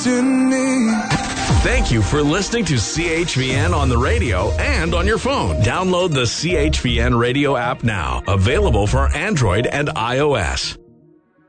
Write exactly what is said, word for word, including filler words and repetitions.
Thank you for listening to C H V N on the radio and on your phone. Download the C H V N radio app now. Available for Android and iOS.